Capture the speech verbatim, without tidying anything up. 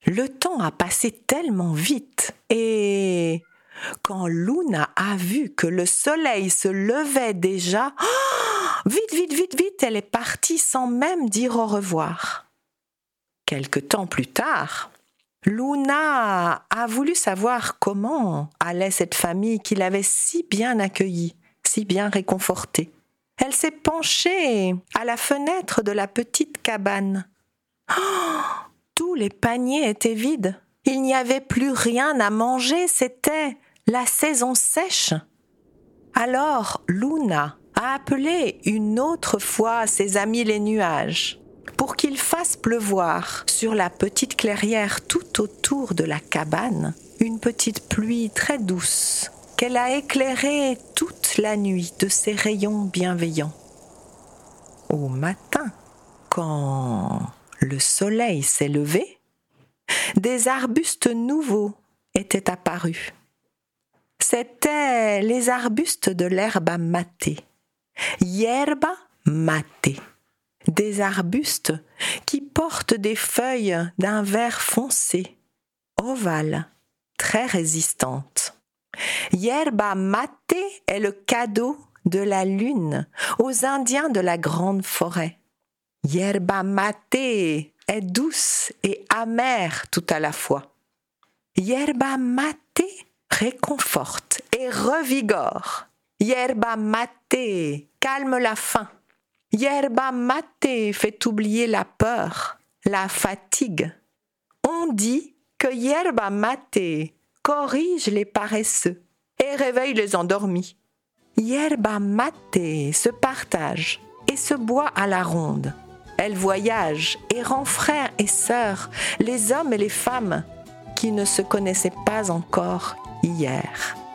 Le temps a passé tellement vite et quand Luna a vu que le soleil se levait déjà, oh, vite, vite, vite, vite, elle est partie sans même dire au revoir. Quelque temps plus tard, Luna a voulu savoir comment allait cette famille qui l'avait si bien accueillie, si bien réconfortée. Elle s'est penchée à la fenêtre de la petite cabane. Oh, tous les paniers étaient vides. Il n'y avait plus rien à manger, c'était la saison sèche. Alors Luna a appelé une autre fois ses amis les nuages pour qu'ils fassent pleuvoir sur la petite clairière tout autour de la cabane une petite pluie très douce qu'elle a éclairée toute la nuit de ses rayons bienveillants. Au matin, quand le soleil s'est levé, des arbustes nouveaux étaient apparus. C'étaient les arbustes de l'herba matée, yerba mate, des arbustes qui portent des feuilles d'un vert foncé, ovales, très résistantes. Yerba mate est le cadeau de la lune aux Indiens de la grande forêt. Yerba mate est douce et amère tout à la fois. Yerba mate réconforte et revigore. Yerba mate calme la faim. Yerba mate fait oublier la peur, la fatigue. On dit que yerba mate corrige les paresseux et réveille les endormis. Yerba mate se partage et se boit à la ronde. Elle voyage et rend frères et sœurs les hommes et les femmes qui ne se connaissaient pas encore hier.